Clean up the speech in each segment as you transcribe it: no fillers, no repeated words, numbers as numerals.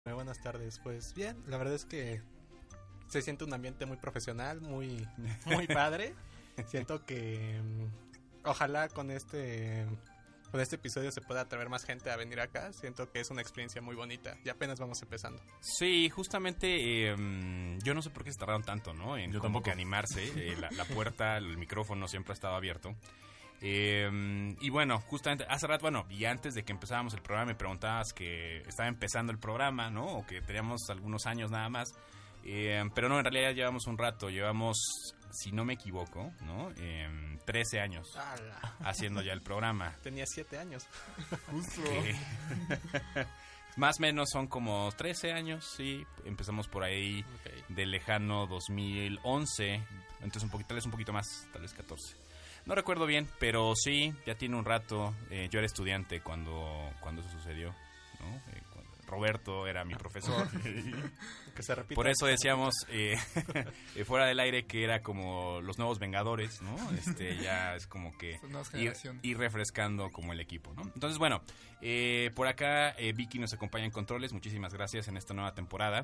Muy buenas tardes. Pues bien, la verdad es que se siente un ambiente muy profesional, muy padre. Siento que ojalá con este episodio se pueda atraer más gente a venir acá. Siento que es una experiencia muy bonita y apenas vamos empezando. Sí, justamente yo no sé por qué se tardaron tanto, ¿no? En como que animarse. La puerta, el micrófono siempre ha estado abierto. Y bueno, justamente hace rato, y antes de que empezáramos el programa me preguntabas que estaba empezando el programa, ¿no? O que teníamos algunos años nada más. Pero no, en realidad llevamos un rato, si no me equivoco, ¿no? 13 años haciendo ya el programa. Tenía 7 años. Justo. Más o menos son como 13 años, sí. Empezamos por ahí del lejano 2011. Entonces tal vez un poquito más, tal vez 14. No recuerdo bien, pero sí, ya tiene un rato. Yo era estudiante cuando eso sucedió, ¿no? Roberto era mi profesor. Que se repita. Por eso decíamos fuera del aire que era como los nuevos Vengadores, ¿no? Ya es como que ir refrescando como el equipo, ¿no? Entonces, bueno, por acá Vicky nos acompaña en controles. Muchísimas gracias en esta nueva temporada.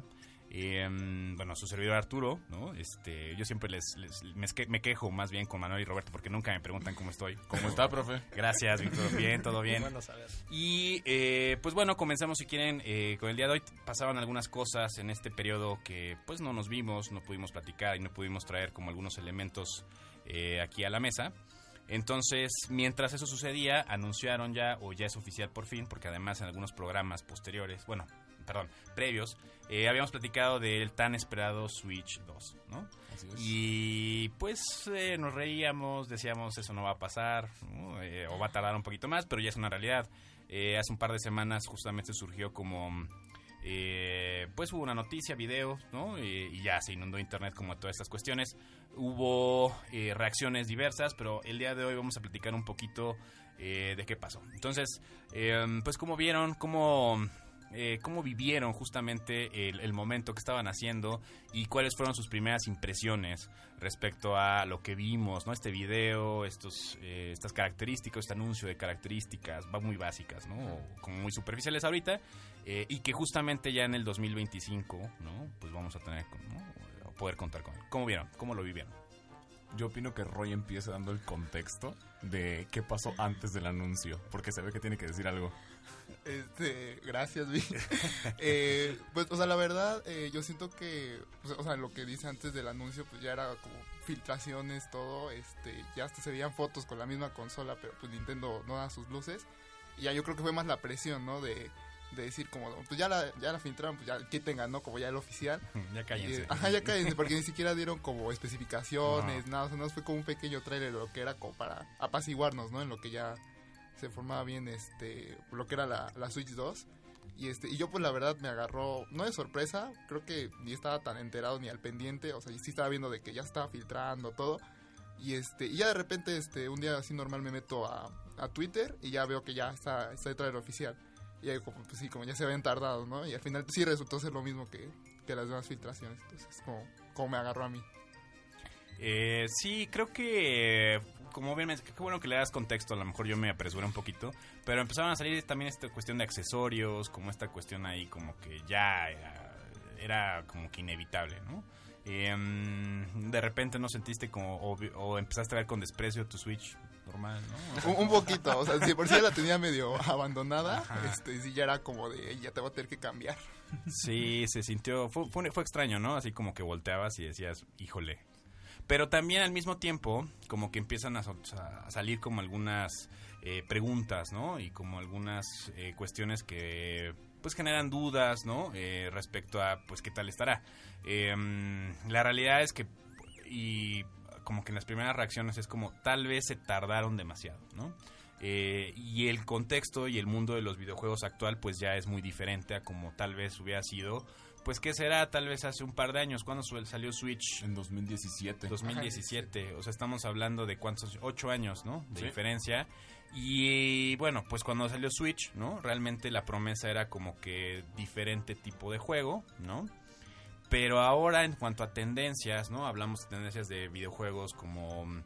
Su servidor Arturo, ¿no? Yo siempre me quejo más bien con Manuel y Roberto porque nunca me preguntan cómo estoy. ¿Cómo está, profe? Gracias, Víctor. Bien, todo bien. Bueno saber. Y pues bueno, comenzamos si quieren con el día de hoy. Pasaban algunas cosas en este periodo que pues no nos vimos, no pudimos platicar y no pudimos traer como algunos elementos aquí a la mesa. Entonces, mientras eso sucedía, anunciaron ya, o ya es oficial por fin, porque además en algunos programas previos, habíamos platicado del tan esperado Switch 2, ¿no? Así es. Y pues nos reíamos, decíamos eso no va a pasar, ¿no? O va a tardar un poquito más, pero ya es una realidad. Hace un par de semanas justamente surgió como... pues hubo una noticia, video, ¿no? Y ya se inundó internet como todas estas cuestiones. Hubo reacciones diversas, pero el día de hoy vamos a platicar un poquito de qué pasó. Entonces, pues cómo vieron, cómo vivieron justamente el momento que estaban haciendo y cuáles fueron sus primeras impresiones respecto a lo que vimos, ¿no? Este video, estas características, este anuncio de características muy básicas, ¿no? O como muy superficiales ahorita, y que justamente ya en el 2025, ¿no? Pues vamos a tener, ¿no? Poder contar con él. ¿Cómo vieron? ¿Cómo lo vivieron? Yo opino que Roy empiece dando el contexto de qué pasó antes del anuncio, porque se ve que tiene que decir algo. Gracias, Vi. Pues, la verdad, yo siento que, lo que dice antes del anuncio, pues ya era como filtraciones, todo, ya hasta se veían fotos con la misma consola, pero pues Nintendo no da sus luces. Y ya yo creo que fue más la presión, ¿no? De decir como, pues ya la filtraron, pues ya quiten, ¿no? Como ya el oficial. Ya cállense. Ya cállense, porque ni siquiera dieron como especificaciones, nada, o sea, no fue como un pequeño trailer, lo que era como para apaciguarnos, ¿no? En lo que ya se formaba bien lo que era la Switch 2. Y yo pues la verdad me agarró, no de sorpresa, creo que ni estaba tan enterado ni al pendiente, o sea, sí estaba viendo de que ya estaba filtrando todo. Y ya de repente un día así normal me meto a Twitter y ya veo que ya está el trailer oficial. Y ahí pues sí, como ya se habían tardado, ¿no? Y al final sí resultó ser lo mismo que las demás filtraciones. Entonces como me agarró a mí. Sí, creo que como bien qué bueno que le das contexto, a lo mejor yo me apresuré un poquito, pero empezaron a salir también esta cuestión de accesorios, como esta cuestión ahí como que ya era como que inevitable, ¿no? De repente no sentiste como o empezaste a ver con desprecio tu Switch normal, ¿no? Un poquito, o sea, si por sí ya la tenía medio abandonada, sí ya era como de ya te voy a tener que cambiar. Sí, se sintió, fue extraño, ¿no? Así como que volteabas y decías, híjole. Pero también al mismo tiempo como que empiezan a salir como algunas preguntas, ¿no? Y como algunas cuestiones que pues generan dudas, ¿no? Respecto a pues qué tal estará. La realidad es que y como que en las primeras reacciones es como tal vez se tardaron demasiado, ¿no? Y el contexto y el mundo de los videojuegos actual pues ya es muy diferente a como tal vez hubiera sido, pues ¿qué será? Tal vez hace un par de años. ¿Cuándo salió Switch? En 2017. 2017, o sea, estamos hablando de ¿cuántos? 8 años, ¿no? De diferencia. Y bueno, pues cuando salió Switch, ¿no? Realmente la promesa era como que diferente tipo de juego, ¿no? Pero ahora en cuanto a tendencias, ¿no? Hablamos de tendencias de videojuegos como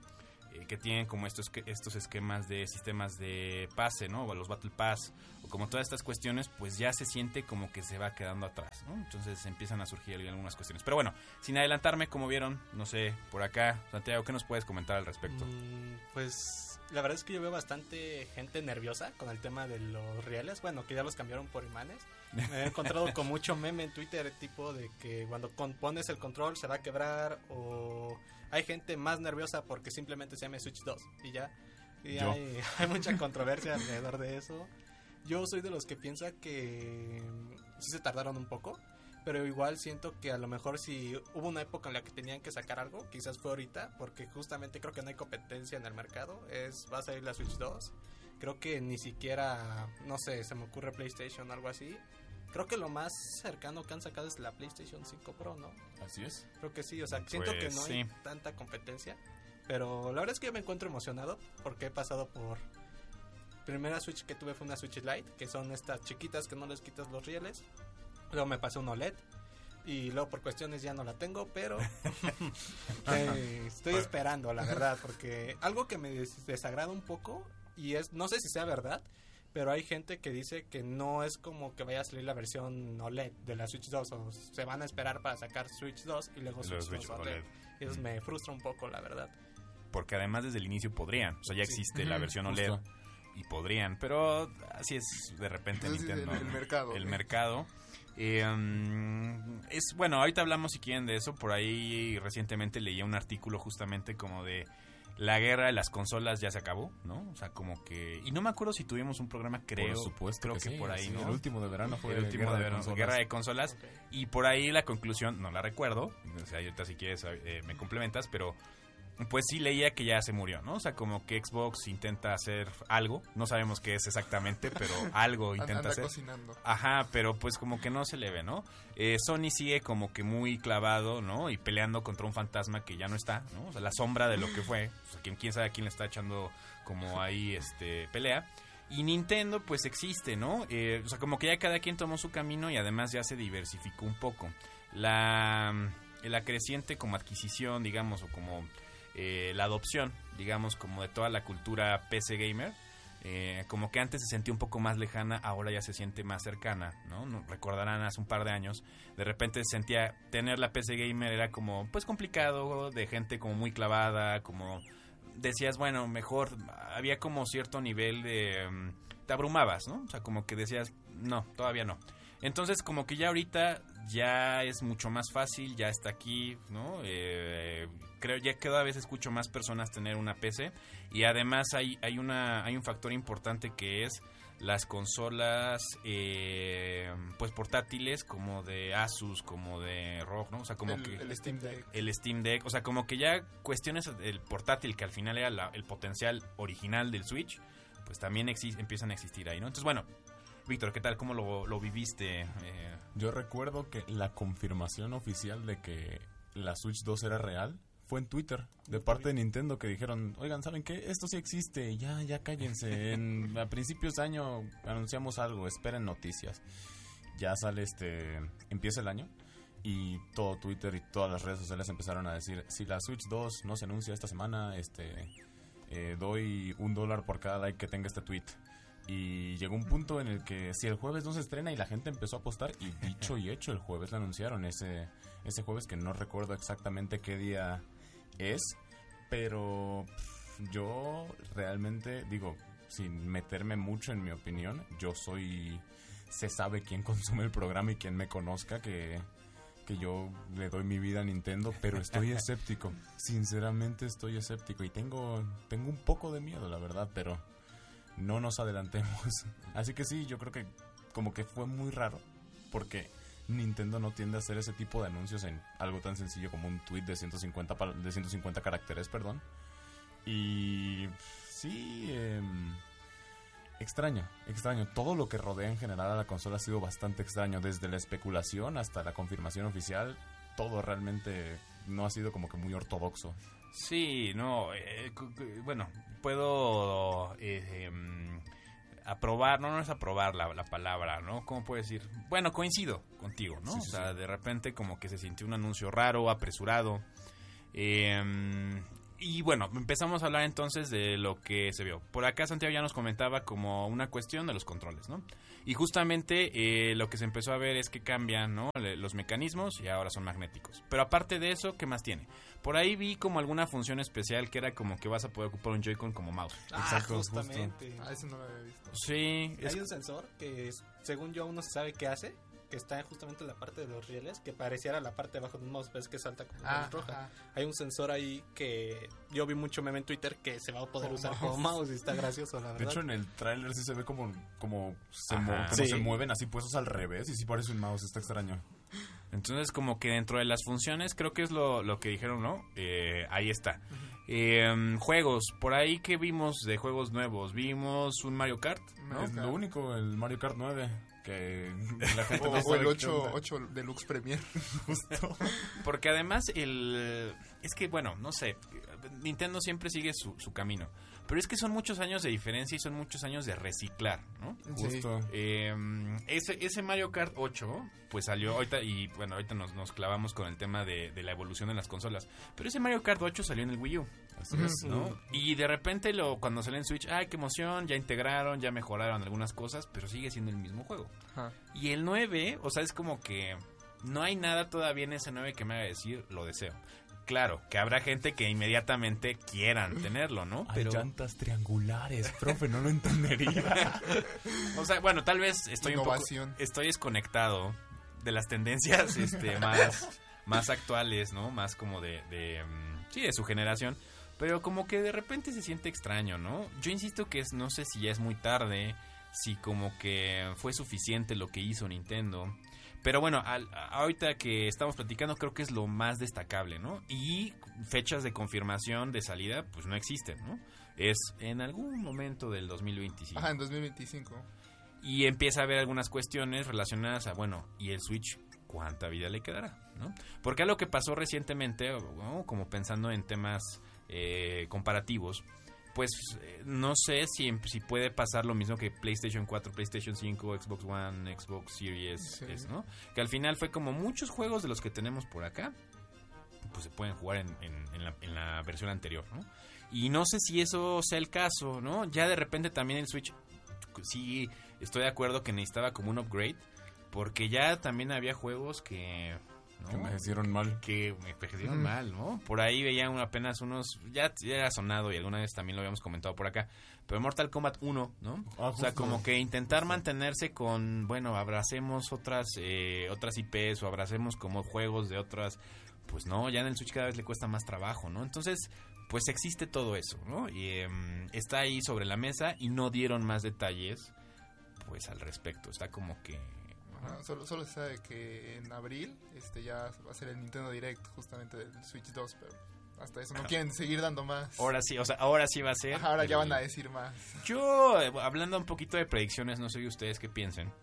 que tienen como estos esquemas de sistemas de pase, ¿no? O los Battle Pass, o como todas estas cuestiones, pues ya se siente como que se va quedando atrás, ¿no? Entonces empiezan a surgir algunas cuestiones. Pero bueno, sin adelantarme, como vieron, no sé, por acá, Santiago, ¿qué nos puedes comentar al respecto? Pues la verdad es que yo veo bastante gente nerviosa con el tema de los rieles, bueno, que ya los cambiaron por imanes. Me he encontrado con mucho meme en Twitter, tipo de que cuando pones el control se va a quebrar, o hay gente más nerviosa porque simplemente se llama Switch 2 y ya. Y hay mucha controversia alrededor de eso. Yo soy de los que piensa que sí se tardaron un poco, pero igual siento que a lo mejor si hubo una época en la que tenían que sacar algo, quizás fue ahorita, porque justamente creo que no hay competencia en el mercado. Va a salir la Switch 2. Creo que ni siquiera, no sé, se me ocurre PlayStation o algo así. Creo que lo más cercano que han sacado es la PlayStation 5 Pro, ¿no? Así es. Creo que sí, o sea, siento que no hay tanta competencia. Pero la verdad es que yo me encuentro emocionado porque he pasado por... Primera Switch que tuve fue una Switch Lite, que son estas chiquitas que no les quitas los rieles. Luego me pasé un OLED y luego por cuestiones ya no la tengo, pero estoy esperando, la verdad, porque algo que me desagrada un poco, y es, no sé si sea verdad, pero hay gente que dice que no es como que vaya a salir la versión OLED de la Switch 2, o se van a esperar para sacar Switch 2 y luego Switch 2 OLED. Y eso me frustra un poco, la verdad. Porque además desde el inicio podrían, o sea, ya existe la versión OLED. Justo. Y podrían, pero así es de repente Nintendo. El mercado. Es bueno, ahorita hablamos si quieren de eso. Por ahí recientemente leí un artículo justamente como de la guerra de las consolas ya se acabó, ¿no? O sea, como que... Y no me acuerdo si tuvimos un programa, creo. Por supuesto creo que que sí, por ahí, sí, ¿no? El último de verano fue el último de verano, guerra de consolas. Okay. Y por ahí la conclusión, no la recuerdo. O sea, ahorita si quieres me complementas, pero... Pues sí leía que ya se murió, ¿no? O sea, como que Xbox intenta hacer algo. No sabemos qué es exactamente, pero algo intenta hacer. Cocinando. Ajá, pero pues como que no se le ve, ¿no? Sony sigue como que muy clavado, ¿no? Y peleando contra un fantasma que ya no está, ¿no? O sea, la sombra de lo que fue. O sea, quién sabe a quién le está echando como ahí pelea. Y Nintendo pues existe, ¿no? O sea, como que ya cada quien tomó su camino y además ya se diversificó un poco. La creciente como adquisición, digamos, o como... la adopción, digamos, como de toda la cultura PC gamer, como que antes se sentía un poco más lejana, ahora ya se siente más cercana, ¿no? Recordarán hace un par de años, de repente se sentía tener la PC gamer era como, pues complicado, de gente como muy clavada, como decías, bueno, mejor, había como cierto nivel de... te abrumabas, ¿no? O sea, como que decías, no, todavía no. Entonces, como que ya ahorita ya es mucho más fácil, ya está aquí, ¿no? Creo ya cada vez escucho más personas tener una PC y además hay un factor importante que es las consolas pues portátiles como de Asus, como de ROG, ¿no? O sea, como el Steam Deck. El Steam Deck, o sea, como que ya cuestiones del portátil que al final era el potencial original del Switch, pues también empiezan a existir ahí, ¿no? Entonces, bueno, Víctor, ¿qué tal? ¿Cómo lo viviste? Yo recuerdo que la confirmación oficial de que la Switch 2 era real fue en Twitter, de parte de Nintendo, que dijeron, oigan, ¿saben qué? Esto sí existe, ya cállense. A principios de año anunciamos algo, esperen noticias. Ya sale empieza el año y todo Twitter y todas las redes sociales empezaron a decir, si la Switch 2 no se anuncia esta semana, doy $1 por cada like que tenga este tweet. Y llegó un punto en el que si el jueves no se estrena y la gente empezó a apostar, y dicho y hecho, el jueves la anunciaron, ese jueves que no recuerdo exactamente qué día es, pero yo realmente digo, sin meterme mucho en mi opinión, se sabe quién consume el programa y quién me conozca que yo le doy mi vida a Nintendo, pero estoy escéptico, sinceramente estoy escéptico y tengo un poco de miedo, la verdad, pero no nos adelantemos. Así que sí, yo creo que como que fue muy raro, porque Nintendo no tiende a hacer ese tipo de anuncios en algo tan sencillo como un tweet de 150 caracteres, perdón. Y sí, extraño. Todo lo que rodea en general a la consola ha sido bastante extraño, desde la especulación hasta la confirmación oficial. Todo realmente no ha sido como que muy ortodoxo. Sí, no, bueno, puedo aprobar, no es aprobar la palabra, ¿no? ¿Cómo puedo decir? Bueno, coincido contigo, ¿no? Sí, o sea, de repente como que se sintió un anuncio raro, apresurado. Y bueno, empezamos a hablar entonces de lo que se vio. Por acá Santiago ya nos comentaba como una cuestión de los controles, ¿no? Y justamente lo que se empezó a ver es que cambian, ¿no? Los mecanismos y ahora son magnéticos. Pero aparte de eso, ¿qué más tiene? Por ahí vi como alguna función especial que era como que vas a poder ocupar un Joy-Con como mouse. Exacto, justamente. Eso no lo había visto. Sí. Hay un sensor que, según yo, aún no se sabe qué hace, que está justamente en la parte de los rieles, que pareciera la parte de abajo de un mouse, ves que salta como roja. Hay un sensor ahí que yo vi mucho meme en Twitter que se va a poder usar como mouse y está gracioso, la verdad. De hecho, en el tráiler sí se ve como se mueven así puestos al revés y sí parece un mouse, está extraño. Entonces, como que dentro de las funciones, creo que es lo que dijeron, ¿no? Ahí está. Juegos, por ahí que vimos de juegos nuevos, vimos un Mario Kart, ¿no? Es lo único, el Mario Kart 9, que la gente no o sabe el qué 8 Deluxe Premier. Justo. Porque además es que, bueno, no sé, Nintendo siempre sigue su camino. Pero es que son muchos años de diferencia y son muchos años de reciclar, ¿no? Justo. Ese Mario Kart 8, pues salió ahorita, y bueno, ahorita nos clavamos con el tema de la evolución de las consolas. Pero ese Mario Kart 8 salió en el Wii U. Así es, ¿no? Y de repente cuando salió en Switch, ¡ay, qué emoción! Ya integraron, ya mejoraron algunas cosas, pero sigue siendo el mismo juego. Ajá. Y el 9, o sea, es como que no hay nada todavía en ese 9 que me haga decir, lo deseo. Claro, que habrá gente que inmediatamente quieran tenerlo, ¿no? Hay llantas triangulares, profe, no lo entendería. O sea, bueno, tal vez estoy desconectado de las tendencias más actuales, ¿no? Más como de su generación. Pero como que de repente se siente extraño, ¿no? Yo insisto que no sé si ya es muy tarde, si como que fue suficiente lo que hizo Nintendo. Pero bueno, ahorita que estamos platicando creo que es lo más destacable, ¿no? Y fechas de confirmación de salida pues no existen, ¿no? Es en algún momento del 2025. Ajá, en 2025. Y empieza a haber algunas cuestiones relacionadas a, bueno, ¿y el Switch cuánta vida le quedará? ¿No? Porque algo que pasó recientemente, ¿no? Como pensando en temas comparativos, pues no sé si puede pasar lo mismo que PlayStation 4, PlayStation 5, Xbox One, Xbox Series S, ¿no? Que al final fue como muchos juegos de los que tenemos por acá, pues se pueden jugar en la versión anterior, ¿no? Y no sé si eso sea el caso, ¿no? Ya de repente también el Switch, sí, estoy de acuerdo que necesitaba como un upgrade, porque ya también había juegos que... ¿no? Que me envejecieron mal. Que me envejecieron mal, ¿no? Por ahí veía apenas unos... Ya era sonado y alguna vez también lo habíamos comentado por acá. Pero Mortal Kombat 1, ¿no? O sea, como que intentar mantenerse con... Bueno, abracemos otras IPs o abracemos como juegos de otras... Pues no, ya en el Switch cada vez le cuesta más trabajo, ¿no? Entonces, pues existe todo eso, ¿no? Y está ahí sobre la mesa y no dieron más detalles, pues al respecto. Está como que... Solo se sabe que en abril ya va a ser el Nintendo Direct justamente del Switch 2, pero hasta eso no quieren seguir dando más. Ahora sí, o sea, ahora sí va a ser. Ajá, ahora ya van a decir más. Yo, hablando un poquito de predicciones, no sé ustedes qué piensen,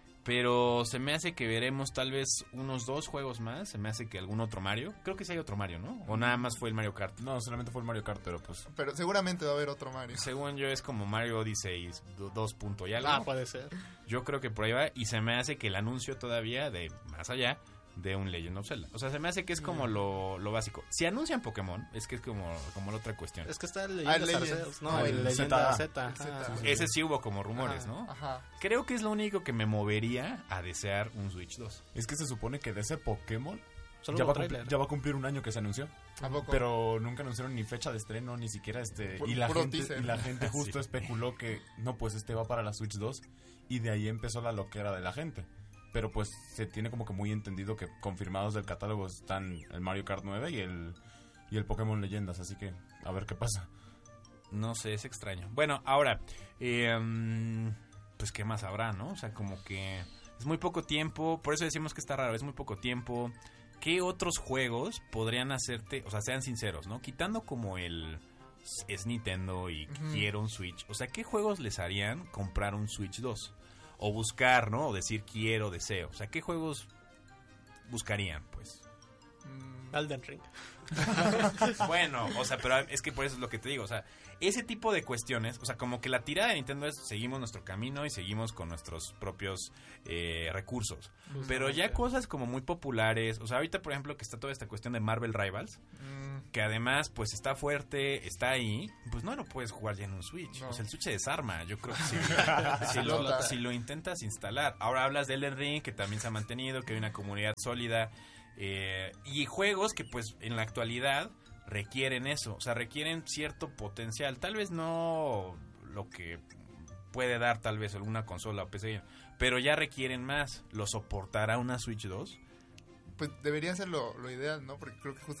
pero se me hace que veremos tal vez unos 2 juegos más, se me hace que algún otro Mario, creo que sí hay otro Mario, ¿no? O nada más fue el Mario Kart. No, solamente fue el Mario Kart, pero pues... Pero seguramente va a haber otro Mario. Según yo es como Mario Odyssey 2 punto y algo. Ah, puede ser. Yo creo que por ahí va y se me hace que el anuncio todavía de más allá de un Legend of Zelda. O sea, se me hace que es como lo básico. Si anuncian Pokémon, es que es como la otra cuestión. Es que está el Leyenda Arceus, ¿no? el Leyenda Z. Ese sí hubo como rumores, ¿no? Ajá. Creo que es lo único que me movería a desear un Switch 2. Es que se supone que de ese Pokémon Solo ya hubo va tráiler. a cumplir un año que se anunció. ¿A poco? Pero nunca anunciaron ni fecha de estreno, ni siquiera y la gente justo especuló que no, pues va para la Switch 2 y de ahí empezó la loquera de la gente. Pero pues se tiene como que muy entendido que confirmados del catálogo están el Mario Kart 9 y el Pokémon Leyendas, así que a ver qué pasa. No sé, es extraño. Bueno, ahora, pues qué más habrá, ¿no? O sea, como que es muy poco tiempo, por eso decimos que está raro, es muy poco tiempo. ¿Qué otros juegos podrían hacerte, o sea, sean sinceros, ¿no? Quitando como es Nintendo y quiero un Switch, o sea, ¿qué juegos les harían comprar un Switch 2? O buscar, ¿no? O decir quiero, deseo. O sea, ¿qué juegos buscarían, pues? Elden Ring. Bueno, o sea, pero es que por eso es lo que te digo, o sea, ese tipo de cuestiones, o sea, como que la tirada de Nintendo es seguimos nuestro camino y seguimos con nuestros propios recursos. Pero ya cosas como muy populares, o sea, ahorita por ejemplo que está toda esta cuestión de Marvel Rivals, que además pues está fuerte, está ahí, pues no lo puedes jugar ya en un Switch. No. O sea, el Switch se desarma, yo creo que sí. si lo intentas instalar. Ahora hablas de Elden Ring, que también se ha mantenido, que hay una comunidad sólida. Y juegos que pues en la actualidad requieren eso, o sea, requieren cierto potencial, tal vez no lo que puede dar tal vez alguna consola o PC, pero ya requieren más. ¿Lo soportará una Switch 2? Pues debería ser lo ideal, ¿no? Porque creo que